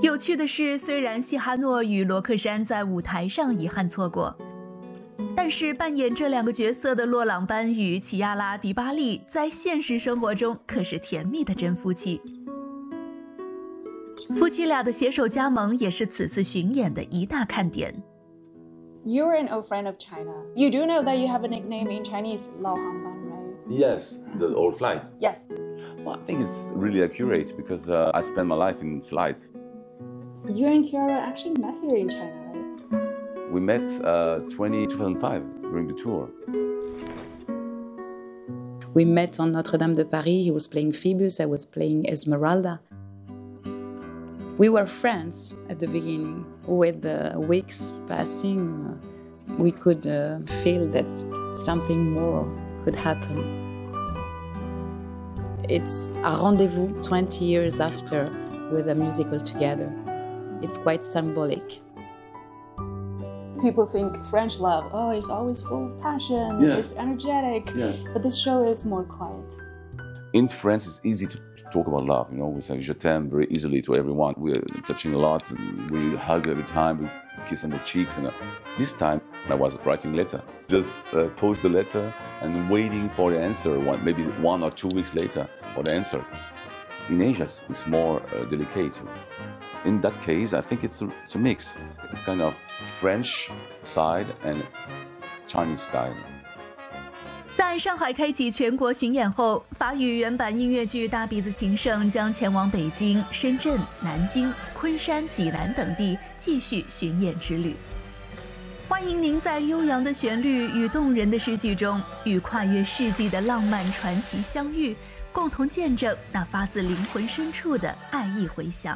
有趣的是，虽然西哈诺与罗克珊在舞台上遗憾错过，但是扮演这两个角色的洛朗班与齐亚拉·迪巴利在现实生活中可是甜蜜的真夫妻。夫妻俩的携手加盟也是此次巡演的一大看点。 You're an old friend of China. You do know that you have a nickname in Chinese, Lao Hangban, right? Yes, the old flight. Yes. Well, I think it's really accurate because I spent my life in flights. You and Kiara actually met here in China, right? We met 2005 during the tour. We met on Notre-Dame de Paris. He was playing Phoebus, I was playing Esmeralda. We were friends at the beginning. With the weeks passing, we could feel that something more could happen. It's a rendezvous 20 years after with a musical together. It's quite symbolic. People think French love, oh, it's always full of passion, Yes. it's energetic. Yes. But this show is more quiet. In France, it's easy to talk about love. You know, we say "je t'aime" very easily to everyone. We're touching a lot. And we hug every time. We kiss on the cheeks. And this time, I was writing letter. Just post the letter and waiting for the answer. Maybe 1 or 2 weeks later for the answer. In Asia, it's more delicate. In that case, I think it's a mix. It's kind of French side and Chinese style. 在上海开启全国巡演后，法语原版音乐剧《大鼻子情圣》将前往北京、深圳、南京、昆山、济南等地继续巡演之旅。欢迎您在悠扬的旋律与动人的诗句中，与跨越世纪的浪漫传奇相遇，共同见证那发自灵魂深处的爱意回响。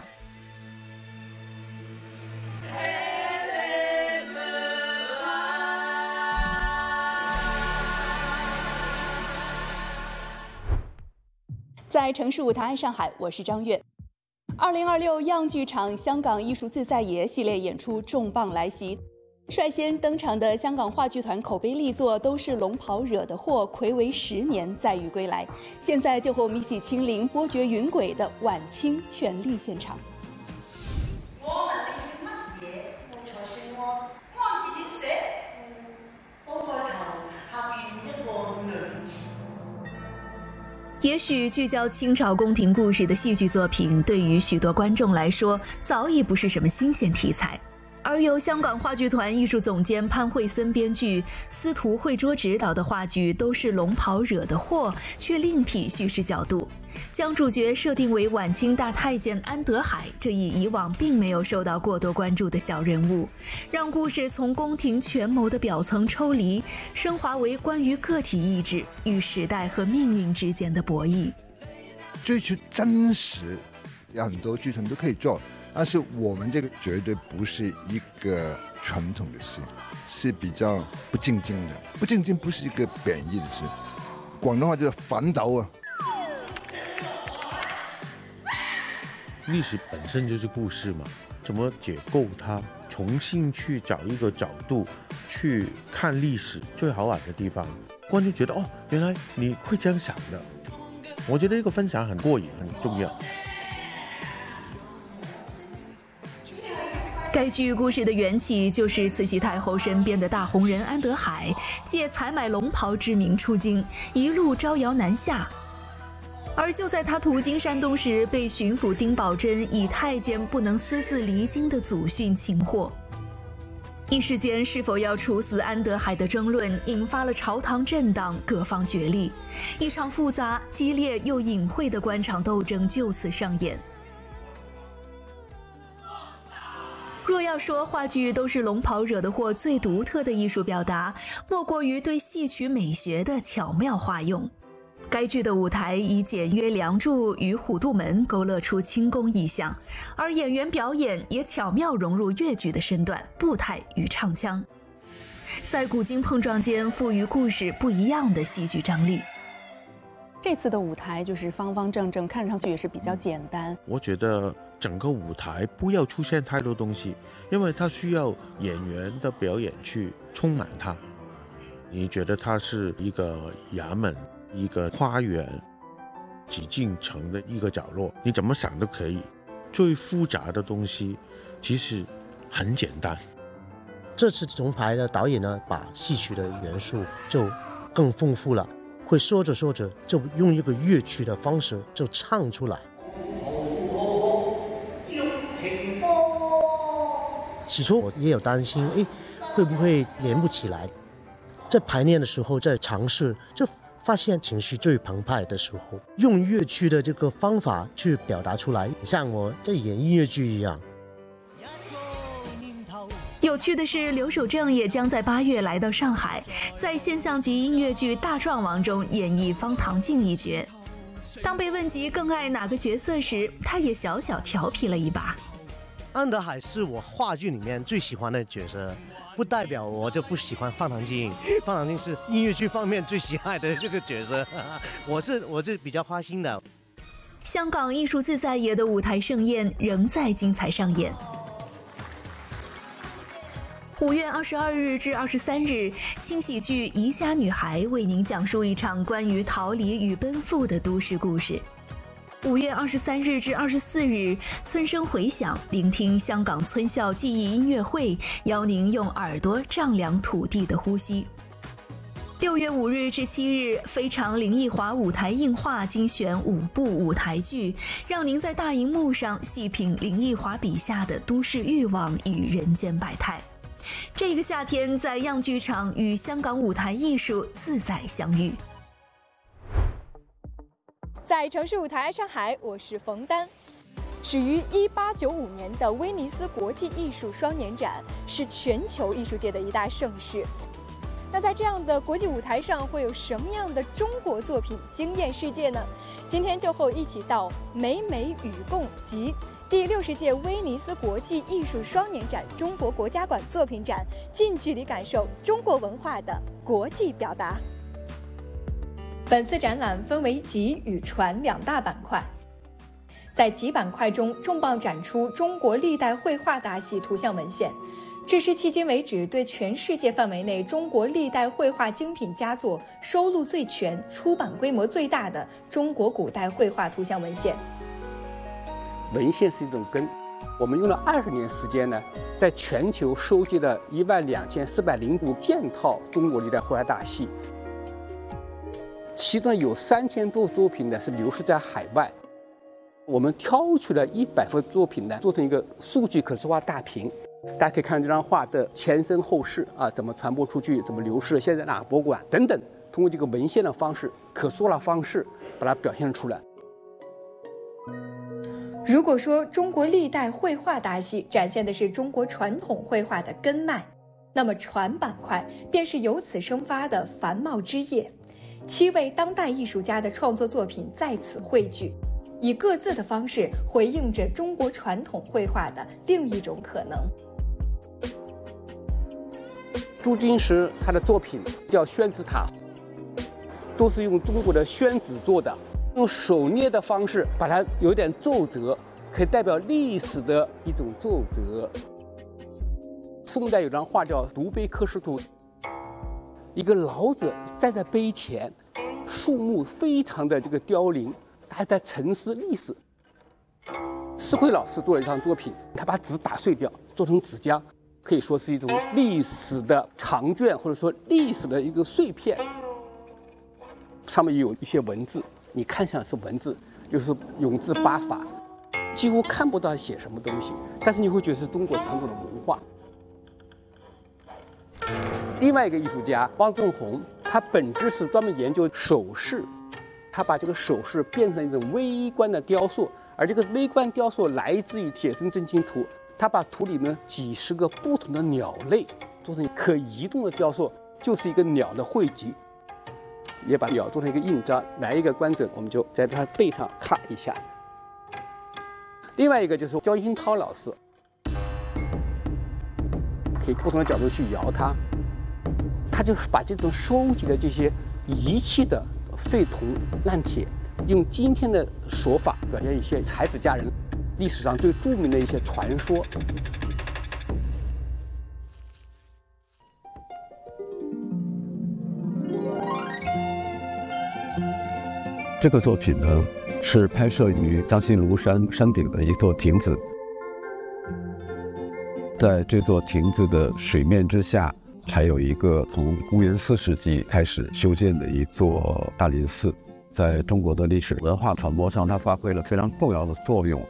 在城市舞台上海，我是张悦。2026样剧场香港艺术自在也系列演出重磅来袭，率先登场的香港话剧团口碑力作《都是龙袍惹的祸》，睽违10年再遇归来。现在就和我们一起亲临波谲云诡的晚清权力现场。 我問你寫乜嘢？冇錯先喎，安字點寫？我開頭下邊一個兩字。 也许聚焦清朝宫廷故事的戏剧作品，对于许多观众来说，早已不是什么新鲜题材。而由香港话剧团艺术总监潘惠森编剧、司徒慧卓执导的话剧《都是龙袍惹的祸》，却另辟叙事角度，将主角设定为晚清大太监安德海这一以往并没有受到过多关注的小人物，让故事从宫廷权谋的表层抽离，升华为关于个体意志与时代和命运之间的博弈。 追求真实，有很多剧团都可以做。但是我们这个绝对不是一个传统的戏，是比较不正经的。不正经不是一个贬义的事，广东话叫反斗啊。 历史本身就是故事嘛，怎么解构它，重新去找一个角度去看历史最好玩的地方，观众觉得哦，原来你会这样想的。我觉得这个分享很过瘾，很重要。 该剧故事的缘起就是慈禧太后身边的大红人安德海，借采买龙袍之名出京，一路招摇南下。而就在他途经山东时，被巡抚丁宝桢以太监不能私自离京的祖训擒获。一时间，是否要处死安德海的争论引发了朝堂震荡，各方角力，一场复杂、激烈又隐晦的官场斗争就此上演。若要说话剧都是龙袍惹的祸最独特的艺术表达，莫过于对戏曲美学的巧妙化用。该剧的舞台以简约梁柱与虎度门勾勒出清宫意象，而演员表演也巧妙融入越剧的身段、步态与唱腔，在古今碰撞间赋予故事不一样的戏剧张力。 这次的舞台就是方方正正，看上去也是比较简单。 我觉得整个舞台不要出现太多东西，因为它需要演员的表演去充满它。你觉得它是一个衙门、一个花园、几进城的一个角落，你怎么想都可以。 最复杂的东西其实很简单。 这次重排的导演呢，把戏曲的元素就更丰富了，会说着说着就用一个乐曲的方式就唱出来。起初我也有担心，会不会连不起来？在排练的时候，在尝试，就发现情绪最澎湃的时候，用乐曲的这个方法去表达出来，像我在演音乐剧一样。 有趣的是，刘守正也将在8月来到上海，在现象级音乐剧《大壮王》中演绎方唐镜一角。当被问及更爱哪个角色时，他也小小调皮了一把。 安德海是我话剧里面最喜欢的角色，不代表我就不喜欢方唐镜。方唐镜是音乐剧方面最喜爱的这个角色，我是比较花心的。 香港艺术自在爷的舞台盛宴仍在精彩上演。5月22日至23日，轻喜剧《宜家女孩》为您讲述一场关于逃离与奔赴的都市故事。5月23日至24日，村声回响，聆听香港村校记忆音乐会，邀您用耳朵丈量土地的呼吸。6月5日至7日，非常林奕华舞台映画精选5部舞台剧，让您在大荧幕上细品林奕华笔下的都市欲望与人间百态。这个夏天，在样剧场与香港舞台艺术自在相遇。 在城市舞台上海，我是冯丹。始于1895年的威尼斯国际艺术双年展是全球艺术界的一大盛事。那在这样的国际舞台上，会有什么样的中国作品惊艳世界呢？今天就和我一起到美美与共及第60届威尼斯国际艺术双年展中国国家馆作品展，近距离感受中国文化的国际表达。本次展览分为集与传2大板块，在集板块中重磅展出中国历代绘画大系图像文献，这是迄今为止对全世界范围内中国历代绘画精品佳作收录最全、出版规模最大的中国古代绘画图像文献。 文献是一种根，我们用了20年时间呢，在全球收集了12405件套中国历代绘画大系，其中有3000多作品呢是流失在海外。我们挑取了100幅作品呢，做成一个数据可视化大屏，大家可以看这张画的前身后事啊，怎么传播出去，怎么流失，现在哪个博物馆等等，通过这个文献的方式、可视化的方式，把它表现出来。 如果说中国历代绘画大系展现的是中国传统绘画的根脉，那么传板块便是由此生发的繁茂枝叶。7位当代艺术家的创作作品在此汇聚，以各自的方式回应着中国传统绘画的另一种可能。 朱金石他的作品叫宣纸塔，都是用中国的宣纸做的，用手捏的方式把它有点皱褶，可以代表历史的一种皱褶。宋代有张画叫《独碑刻石图》，一个老者站在碑前，树木非常的这个凋零，他在沉思历史。施辉老师做了一张作品，他把纸打碎掉，做成纸浆，可以说是一种历史的长卷，或者说历史的一个碎片。上面有一些文字，你看上是文字，又是永字八法，几乎看不到写什么东西，但是你会觉得是中国传统的文化。另外一个艺术家汪正红，他本质是专门研究首饰，他把这个首饰变成一种微观的雕塑，而这个微观雕塑来自于写生真经图，他把图里面几十个不同的鸟类做成可移动的雕塑，就是一个鸟的汇集，也把鸟做成一个印章，来一个观者我们就在他背上咔一下。另外一个就是焦新涛老师，可以不同的角度去摇它，他就是把这种收集的这些遗弃的废铜烂铁，用今天的手法表现一些才子佳人历史上最著名的一些传说。 这个作品呢， 是拍摄于藏西庐山山顶的一座亭子。在这座亭子的水面之下，还有一个从公元4世纪开始修建的一座大林寺，在中国的历史文化传播上，它发挥了非常重要的作用。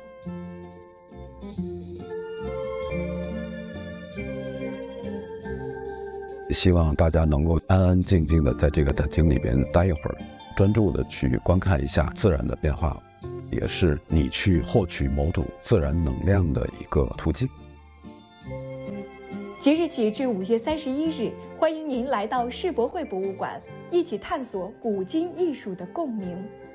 希望大家能够安安静静的在这个展厅里边待一会儿，专注的去观看一下自然的变化，也是你去获取某种自然能量的一个途径。 即日起至5月31日，欢迎您来到世博会博物馆，一起探索古今艺术的共鸣。